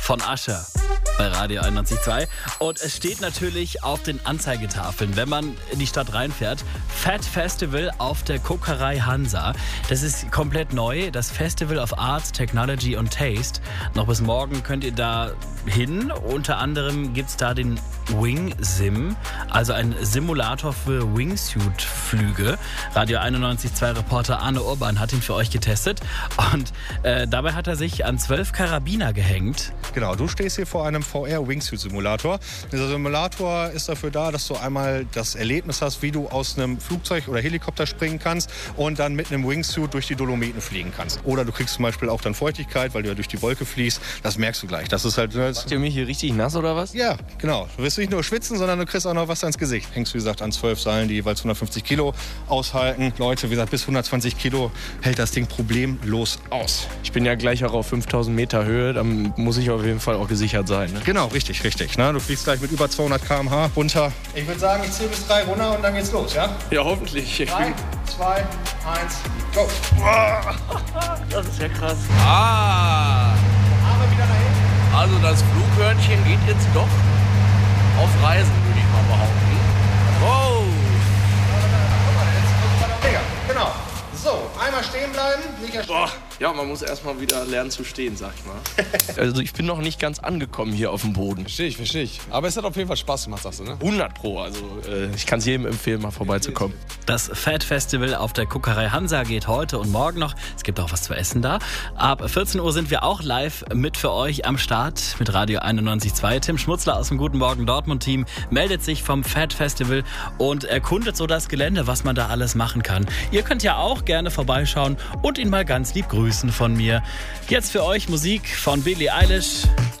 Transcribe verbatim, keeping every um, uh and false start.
von Usher bei Radio einundneunzig Komma zwei. Und es steht natürlich auf den Anzeigetafeln, wenn man in die Stadt reinfährt, Fat Festival auf der Kokerei Hansa. Das ist komplett neu, das Festival of Arts, Technology und Taste. Noch bis morgen könnt ihr da hin. Unter anderem gibt es da den Wing Sim, also ein Simulator für Wingsuit-Flüge. Radio einundneunzig Komma zwei Reporter Arne Urban hat ihn für euch getestet und äh, dabei hat er sich an zwölf Karabiner gehängt. Genau, du stehst hier vor einem V R-Wingsuit-Simulator. Dieser Simulator ist dafür da, dass du einmal das Erlebnis hast, wie du aus einem Flugzeug oder Helikopter springen kannst und dann mit einem Wingsuit durch die Dolomiten fliegen kannst. Oder du kriegst zum Beispiel auch dann Feuchtigkeit, weil du ja durch die Wolke fliegst. Das merkst du gleich. Das ist halt... Macht ihr mich hier richtig nass oder was? Ja, genau. Du wirst nicht nur schwitzen, sondern du kriegst auch noch was ans Gesicht. Hängst, wie gesagt, an zwölf Seilen, die jeweils hundertfünfzig Kilo aushalten. Leute, wie gesagt, bis hundertzwanzig Kilo hält das Ding problemlos aus. Ich bin ja gleich auch auf fünftausend Meter Höhe, dann muss ich auf jeden Fall auch gesichert sein. Ne? Genau, richtig, richtig. Ne? Du fliegst gleich mit über zweihundert Kilometer pro Stunde runter. Ich würde sagen, ich zähle bis drei runter und dann geht's los, ja? Ja, hoffentlich. drei, zwei, eins, go! Das ist ja krass. Ah! Arme wieder nach hinten. Also das Flughörnchen geht jetzt doch auf Reisen, würde ich mal behaupten. Wow! Guck mal, jetzt kommt der Mega. Genau. So, einmal stehen bleiben. Nicht Boah. Ja, man muss erstmal wieder lernen zu stehen, sag ich mal. Also ich bin noch nicht ganz angekommen hier auf dem Boden. Verstehe ich, verstehe ich. Aber es hat auf jeden Fall Spaß gemacht, sagst du, ne? hundert Pro, also äh, ich kann es jedem empfehlen, mal vorbeizukommen. Das Fat Festival auf der Kokerei Hansa geht heute und morgen noch. Es gibt auch was zu essen da. Ab vierzehn Uhr sind wir auch live mit für euch am Start mit Radio einundneunzig Komma zwei. Tim Schmutzler aus dem Guten Morgen Dortmund Team meldet sich vom Fat Festival und erkundet so das Gelände, was man da alles machen kann. Ihr könnt ja auch gerne vorbeischauen und ihn mal ganz lieb grüßen von mir. Jetzt für euch Musik von Billie Eilish.